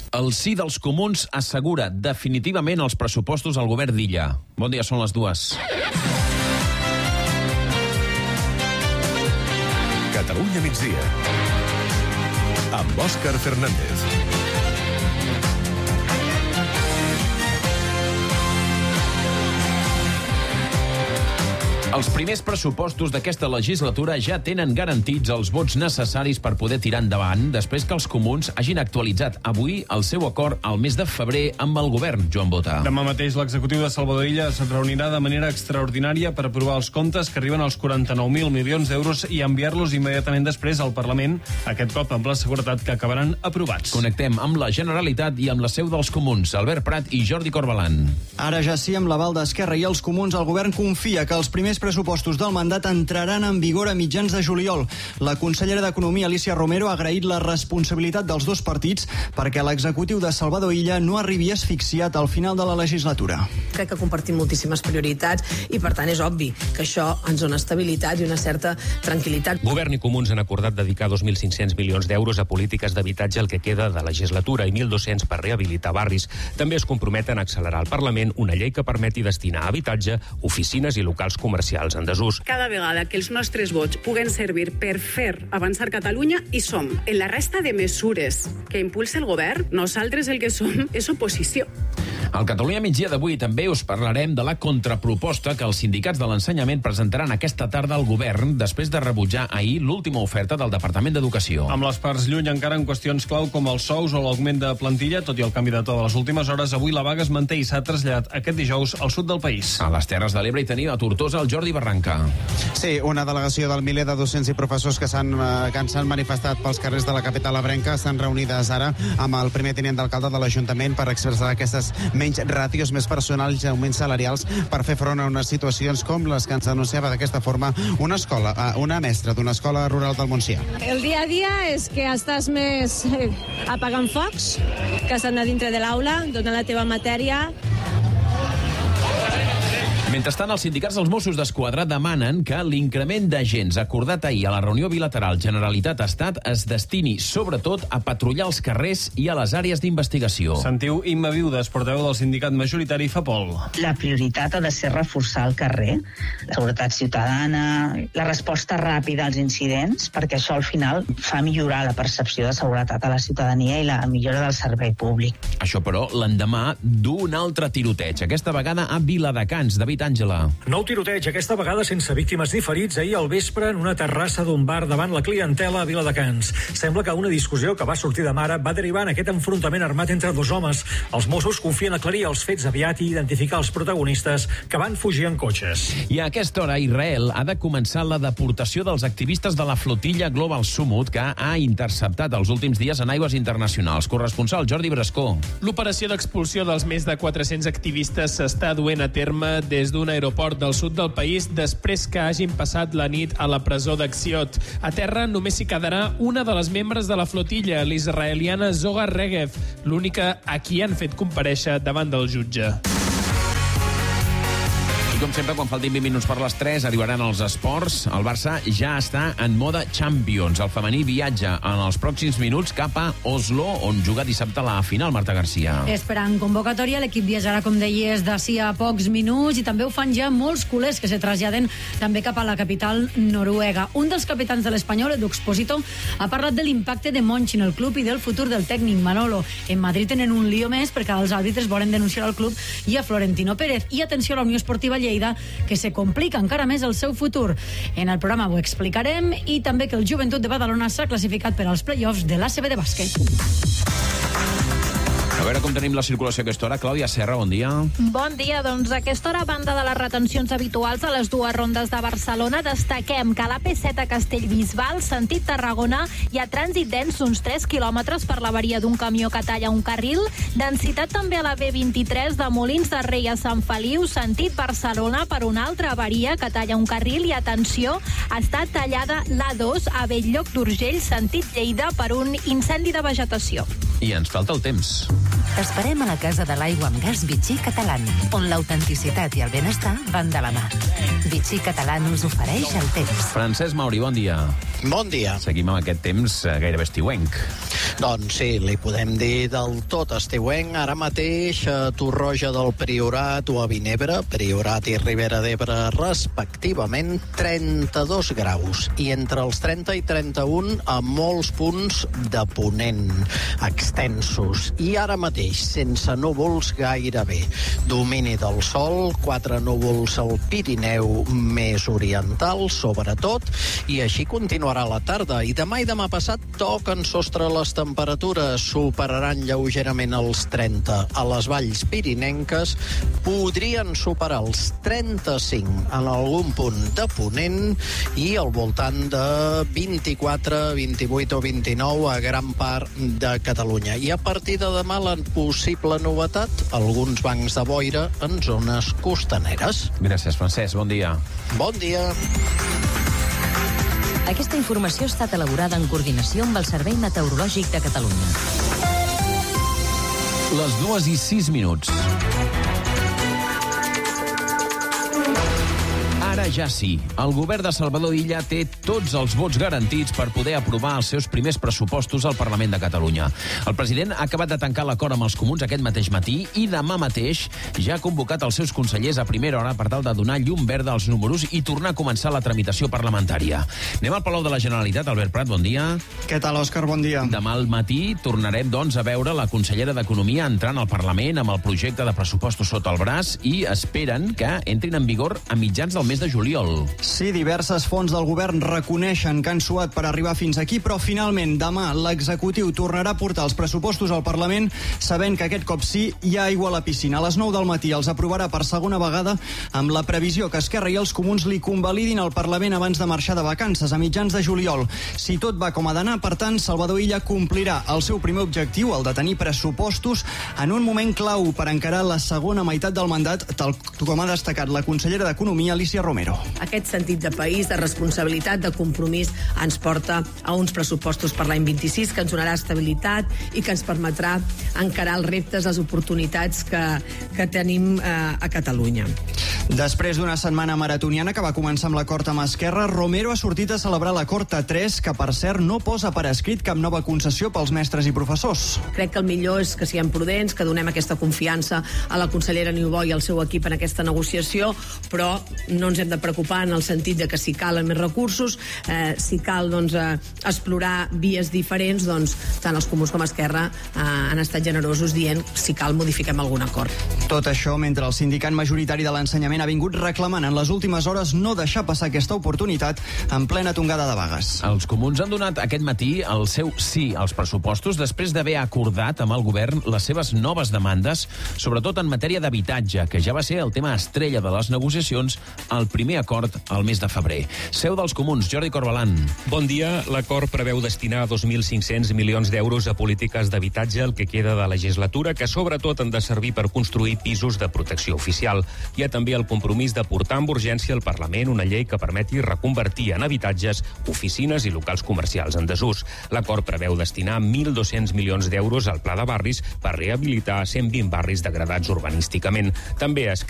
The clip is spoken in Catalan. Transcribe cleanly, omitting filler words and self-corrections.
El sí dels comuns assegura definitivament els pressupostos al govern d'Illa. Bon dia, són les 2. Catalunya migdia amb Òscar Fernández. Els primers pressupostos d'aquesta legislatura ja tenen garantits els vots necessaris per poder tirar endavant després que els comuns hagin actualitzat avui el seu acord al mes de febrer amb el govern, Joan Bota. Demà mateix l'executiu de Salvador Illa es reunirà de manera extraordinària per aprovar els comptes que arriben als 49.000 milions d'euros i enviar-los immediatament després al Parlament, aquest cop amb la seguretat que acabaran aprovats. Connectem amb la Generalitat i amb la seu dels comuns, Albert Prat i Jordi Corbalan. Ara ja sí, amb l'aval d'Esquerra i els comuns, el govern confia que els primers pressupostos del mandat entraran en vigor a mitjans de juliol. La consellera d'Economia, Alicia Romero, ha agraït la responsabilitat dels dos partits perquè l'executiu de Salvador Illa no arribi asfixiat al final de la legislatura. Crec que compartim moltíssimes prioritats i, per tant, és obvi que això ens dona estabilitat i una certa tranquil·litat. Govern i comuns han acordat dedicar 2.500 milions d'euros a polítiques d'habitatge el que queda de legislatura i 1.200 per rehabilitar barris. També es comprometen a accelerar al Parlament una llei que permeti destinar a habitatge, oficines i locals comercials en desús. Cada vegada que els nostres vots puguen servir per fer avançar Catalunya, hi som. En la resta de mesures que impulsa el govern, nosaltres el que som és oposició. Al Catalunya migdia d'avui també us parlarem de la contraproposta que els sindicats de l'ensenyament presentaran aquesta tarda al govern després de rebutjar ahir l'última oferta del Departament d'Educació. Amb les parts lluny encara en qüestions clau com els sous o l'augment de plantilla, tot i el canvi de to de les últimes hores, avui la vaga es manté i s'ha traslladat aquest dijous al sud del país. A les Terres de l'Ebre hi tenim a Tortosa el Jordi Barranca. Sí, una delegació del miler de docents i professors que s'han manifestat pels carrers de la capital ebrenca estan reunides ara amb el primer tinent d'alcalde de l'Ajuntament per expressar aquestes menys ràtios, més personals i augments salarials per fer front a unes situacions com les que ens denunciava d'aquesta forma una mestra d'una escola rural del Montsià. El dia a dia és que estàs més apagant focs, que estàs a dintre de l'aula, donant la teva matèria. Mentrestant, els sindicats dels Mossos d'Esquadra demanen que l'increment d'agents acordat ahir a la reunió bilateral Generalitat-Estat es destini, sobretot, a patrullar els carrers i a les àrees d'investigació. Sentiu Imma Viudes, portaveu del sindicat majoritari FAPOL. La prioritat ha de ser reforçar el carrer, la seguretat ciutadana, la resposta ràpida als incidents, perquè això al final fa millorar la percepció de seguretat a la ciutadania i la millora del servei públic. Això, però, l'endemà d'un altre tiroteig, aquesta vegada a Viladecans. David Àngela. Nou tiroteig, aquesta vegada sense víctimes ni ferits, ahir al vespre en una terrassa d'un bar davant la clientela a Viladecans. Sembla que una discussió que va sortir de mare va derivar en aquest enfrontament armat entre dos homes. Els Mossos confien aclarir els fets aviat i identificar els protagonistes que van fugir en cotxes. I a aquesta hora, Israel ha de començar la deportació dels activistes de la flotilla Global Summit que ha interceptat els últims dies en aigües internacionals. Corresponsal Jordi Brascó. L'operació d'expulsió dels més de 400 activistes s'està duent a terme des d'un aeroport del sud del país després que hagin passat la nit a la presó d'Axiot. A terra només s'hi quedarà una de les membres de la flotilla, l'israeliana Zohar Regev, l'única a qui han fet comparèixer davant del jutge. Com sempre, quan faltin 20 minuts per les 3, arribaran els esports. El Barça ja està en mode Champions. El femení viatja en els pròxims minuts cap a Oslo, on juga dissabte la final, Marta Garcia. Esperant convocatòria, l'equip viatjarà, com deies, d'ací a pocs minuts i també ho fan ja molts culers que se traslladen també cap a la capital noruega. Un dels capitans de l'Espanyol, Edu Expósito, ha parlat de l'impacte de Monchi en el club i del futur del tècnic Manolo. En Madrid tenen un lío més perquè els àrbitres volen denunciar al club i a Florentino Pérez. I atenció a la Unió Esportiva Lleida, que se complica encara més el seu futur. En el programa ho explicarem i també que el Joventut de Badalona s'ha classificat per als play-offs de l'ACB de bàsquet. A veure com tenim la circulació a aquesta hora. Clàudia Serra, bon dia. Bon dia, doncs a aquesta hora, a banda de les retencions habituals a les dues rondes de Barcelona, destaquem que a l'AP7 a Castellbisbal, sentit Tarragona, hi ha trànsit dens d'uns 3 quilòmetres per l'avaria d'un camió que talla un carril, densitat també a la B23 de Molins de Rei a Sant Feliu, sentit Barcelona, per una altra avaria que talla un carril i, atenció, està tallada l'A2 a Bell-lloc d'Urgell, sentit Lleida, per un incendi de vegetació. I ens falta el temps. T'esperem a la Casa de l'Aigua amb Gas Vichy Catalán, on l'autenticitat i el benestar van de la mà. Vichy Catalán us ofereix el temps. Francesc Mauri, bon dia. Bon dia. Seguim amb aquest temps gairebé estiuenc. Doncs sí, li podem dir del tot estiuenc. Ara mateix a Torroja del Priorat o a Vinebre, Priorat i Ribera d'Ebre respectivament, 32 graus. I entre els 30 i 31 a molts punts de ponent extensos. I ara mateix, sense núvols gairebé. Domini del sol, 4 núvols al Pirineu més oriental, sobretot, i així continuarà la tarda. I demà passat toquen sostre les temperatures, superaran lleugerament els 30. A les valls pirinenques podrien superar els 35 en algun punt de ponent i al voltant de 24, 28 o 29 a gran part de Catalunya. I a partir de demà la possible novetat, alguns bancs de boira en zones costaneres. Gràcies, Francesc. Bon dia. Bon dia. Aquesta informació ha estat elaborada en coordinació amb el Servei Meteorològic de Catalunya. Les 2:06. Ara ja sí. El govern de Salvador Illa té tots els vots garantits per poder aprovar els seus primers pressupostos al Parlament de Catalunya. El president ha acabat de tancar l'acord amb els comuns aquest mateix matí i demà mateix ja ha convocat els seus consellers a primera hora per tal de donar llum verda als números i tornar a començar la tramitació parlamentària. Anem al Palau de la Generalitat. Albert Prat, bon dia. Què tal, Òscar? Bon dia. Demà al matí tornarem, doncs, a veure la consellera d'Economia entrant al Parlament amb el projecte de pressupostos sota el braç i esperen que entrin en vigor a mitjans del mes de juliol. Sí, diverses fonts del govern reconeixen que han suat per arribar fins aquí, però finalment demà l'executiu tornarà a portar els pressupostos al Parlament sabent que aquest cop sí hi ha aigua a la piscina. A les 9 del matí els aprovarà per segona vegada amb la previsió que Esquerra i els comuns li convalidin al Parlament abans de marxar de vacances a mitjans de juliol. Si tot va com ha d'anar, per tant, Salvador Illa complirà el seu primer objectiu, el de tenir pressupostos, en un moment clau per encarar la segona meitat del mandat, tal com ha destacat la consellera d'Economia, Alicia Romero. Aquest sentit de país, de responsabilitat, de compromís, ens porta a uns pressupostos per l'any 26 que ens donarà estabilitat i que ens permetrà encarar els reptes, les oportunitats que tenim a Catalunya. Després d'una setmana maratoniana que va començar amb l'acord amb Esquerra, Romero ha sortit a celebrar l'acord A3, que per cert no posa per escrit cap nova concessió pels mestres i professors. Crec que el millor és que siguem prudents, que donem aquesta confiança a la consellera Niubó i al seu equip en aquesta negociació, però no ens hem de preocupar en el sentit de que si calen més recursos, si cal explorar vies diferents, doncs tant els comuns com Esquerra han estat generosos dient si cal modifiquem algun acord. Tot això mentre el sindicat majoritari de l'ensenyament ha vingut reclamant en les últimes hores no deixar passar aquesta oportunitat en plena tongada de vagues. Els comuns han donat aquest matí el seu sí als pressupostos després d'haver acordat amb el govern les seves noves demandes, sobretot en matèria d'habitatge, que ja va ser el tema estrella de les negociacions al primer acord al mes de febrer. Seu dels comuns, Jordi Corbalan. Bon dia. L'acord preveu destinar 2.500 milions d'euros a polítiques d'habitatge el que queda de legislatura, que sobretot han de servir per construir pisos de protecció oficial. Hi ha també el compromís de portar amb urgència al Parlament una llei que permeti reconvertir en habitatges oficines i locals comercials en desús. L'acord preveu destinar 1.200 milions d'euros al Pla de Barris per rehabilitar 120 barris degradats urbanísticament. També es